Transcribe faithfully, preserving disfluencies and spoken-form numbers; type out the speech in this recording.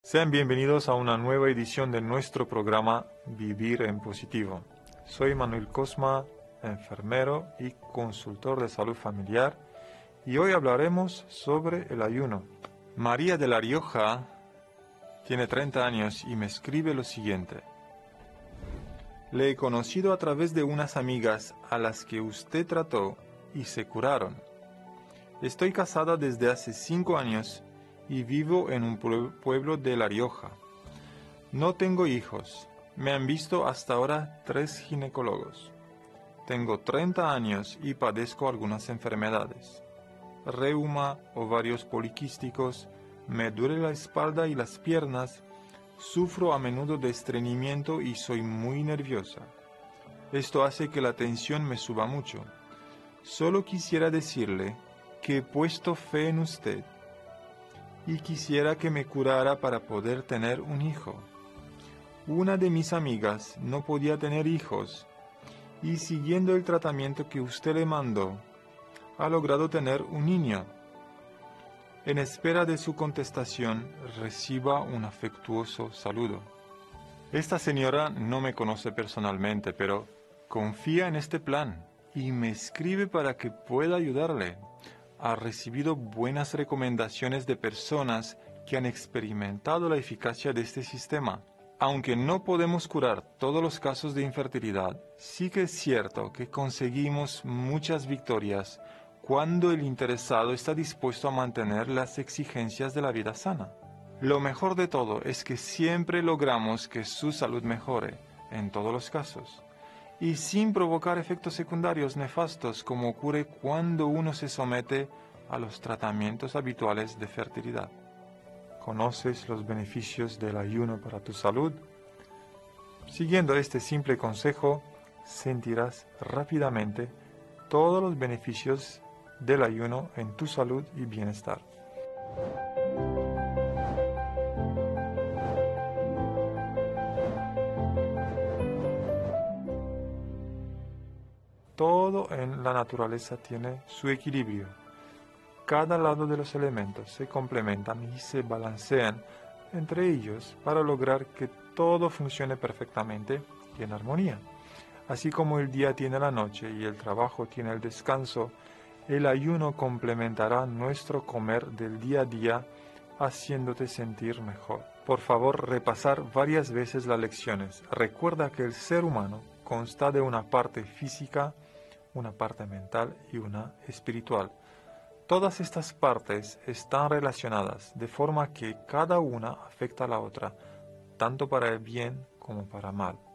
Sean bienvenidos a una nueva edición de nuestro programa Vivir en Positivo. Soy Manuel Cosma, enfermero y consultor de salud familiar, y hoy hablaremos sobre el ayuno. María de La Rioja tiene treinta años y me escribe lo siguiente. Le he conocido a través de unas amigas a las que usted trató y se curaron. Estoy casada desde hace cinco años y vivo en un pueblo de La Rioja. No tengo hijos. Me han visto hasta ahora tres ginecólogos. Tengo treinta años y padezco algunas enfermedades. Reuma, ovarios poliquísticos, me duele la espalda y las piernas, sufro a menudo de estreñimiento y soy muy nerviosa. Esto hace que la tensión me suba mucho. Solo quisiera decirle que he puesto fe en usted y quisiera que me curara para poder tener un hijo. Una de mis amigas no podía tener hijos y siguiendo el tratamiento que usted le mandó, ha logrado tener un niño. En espera de su contestación, reciba un afectuoso saludo. Esta señora no me conoce personalmente, pero confía en este plan y me escribe para que pueda ayudarle. Ha recibido buenas recomendaciones de personas que han experimentado la eficacia de este sistema. Aunque no podemos curar todos los casos de infertilidad, sí que es cierto que conseguimos muchas victorias cuando el interesado está dispuesto a mantener las exigencias de la vida sana. Lo mejor de todo es que siempre logramos que su salud mejore, en todos los casos, y sin provocar efectos secundarios nefastos como ocurre cuando uno se somete a los tratamientos habituales de fertilidad. ¿Conoces los beneficios del ayuno para tu salud? Siguiendo este simple consejo, sentirás rápidamente todos los beneficios del ayuno en tu salud y bienestar. Todo en la naturaleza tiene su equilibrio. Cada lado de los elementos se complementan y se balancean entre ellos para lograr que todo funcione perfectamente y en armonía. Así como el día tiene la noche y el trabajo tiene el descanso, el ayuno complementará nuestro comer del día a día, haciéndote sentir mejor. Por favor, repasar varias veces las lecciones. Recuerda que el ser humano consta de una parte física, una parte mental y una espiritual. Todas estas partes están relacionadas, de forma que cada una afecta a la otra, tanto para el bien como para el mal.